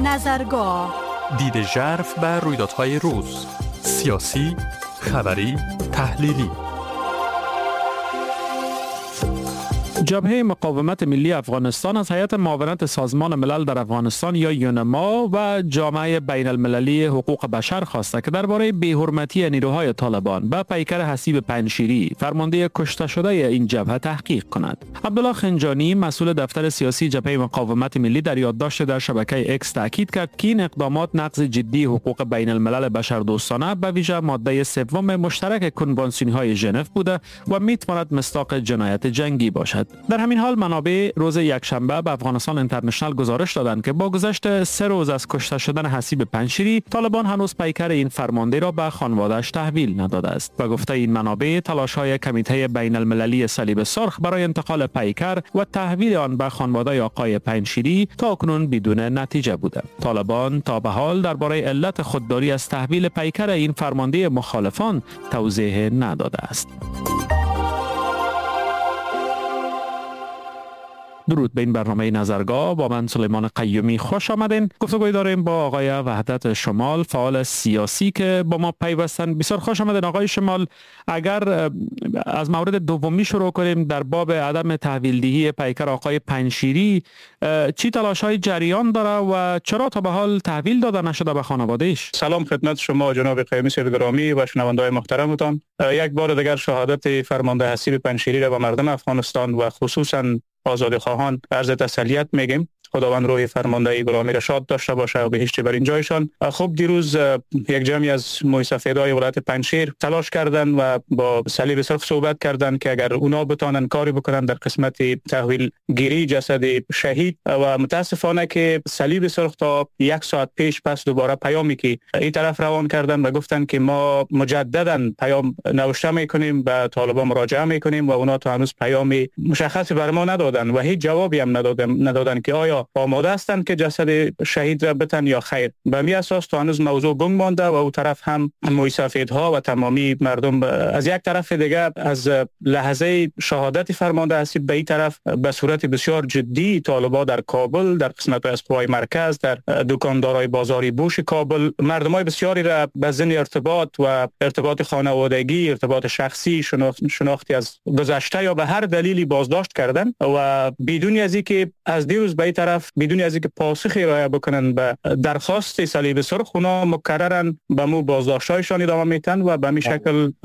نظرگاه، دید ژرف بر رویدادهای روز، سیاسی، خبری، تحلیلی. جبهه مقاومت ملی افغانستان از هیئت معاونت سازمان ملل در افغانستان یا یونما و جامعه بین المللی حقوق بشر خواسته که درباره بی‌حرمتی نیروهای طالبان به پیکر حسیب پنجشیری فرمانده کشته شده این جبهه تحقیق کند. عبدالله خنجانی مسئول دفتر سیاسی جبهه مقاومت ملی در یادداشت در شبکه اکس تاکید کرد که این اقدامات نقض جدی حقوق بین الملل بشردوستانه به ویژه ماده سوم مشترک کنوانسیون‌های ژنو بوده و میتواند مصداق جنایت جنگی باشد. در همین حال منابع روز یکشنبه به افغانستان اینترنشنال گزارش دادند که با گذشت 3 روز از کشته شدن حسیب پنجشیری، طالبان هنوز پیکر این فرمانده را به خانواده‌اش تحویل نداده است. و گفته این منابع تلاش‌های کمیته بین المللی صلیب سرخ برای انتقال پیکر و تحویل آن به خانواده آقای پنجشیری تاکنون بدون نتیجه بوده. طالبان تا به حال درباره علت خودداری از تحویل پیکر این فرمانده مخالفان توضیح نداده است. درود به این برنامه نظرگاه، با من سلیمان قیومی خوش آمدین. گفتگوی داریم با آقای وحدت شمال، فعال سیاسی که با ما پیوستن. بسیار خوش آمدین آقای شمال. اگر از مورد دومی شروع کنیم، در باب عدم تحویل دهی پیکر آقای پنجشیری، چی تلاش‌های جریان داره و چرا تا به حال تحویل داده نشده به خانواده‌اش؟ سلام خدمت شما جناب قیومی صاحب گرامی و شنونده‌های محترمتان. یک بار دیگر شهادت فرمانده حسیب پنجشیری را به مردم افغانستان و خصوصا آزادخواهان عرض تسلیت میگیم. خداوند روح فرمانده گرامی را شاد داشته باشه و بهشت بر این جایشان. خب دیروز یک جمعی از موی سفیدای ولایت پنجشیر تلاش کردند و با صلیب سرخ صحبت کردند که اگر اونا بتانن کاری بکنن در قسمت تحویل گیری جسد شهید، و متاسفانه که صلیب سرخ تا 1 ساعت پیش پس دوباره پیامی که این طرف روان کردن و گفتن که ما مجددا پیام نوشته میکنیم، به طالبان مراجعه میکنیم و اونا تا هنوز پیامی مشخصی بر ما ندادن و هیچ جوابی هم ندادن که آیا آماده هستند که جسد شهید را بتن یا خیر. به می اساس تا هنوز موضوع گنگ مانده و او طرف هم موی سفیدها و تمامی مردم از یک طرف دیگه از لحظه شهادت فرمانده حسیب به این طرف به صورت بسیار جدی طالبان در کابل، در قسمت از قوای مرکز، در دکاندارای بازاری بوش کابل، مردمای بسیاری را به ضمن ارتباط خانوادگی، ارتباط شخصی، شناختی از گذشته یا به هر دلیلی بازداشت کردن و بدون از اینکه از دیروز به این طرف بدون از اینکه پاسخی ارائه بکنن به درخواست صلیب سرخ، اونا مکررن به مو بازداشت‌هایشان ادامه میتن و به می شکل